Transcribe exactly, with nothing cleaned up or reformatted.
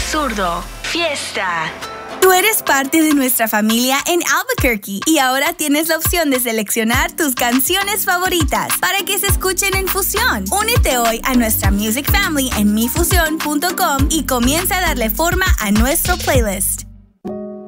Zurdo, fiesta. Tú eres parte de nuestra familia en Albuquerque y ahora tienes la opción de seleccionar tus canciones favoritas para que se escuchen en Fusión. Únete hoy a nuestra Music Family en mi fusión punto com y comienza a darle forma a nuestro playlist.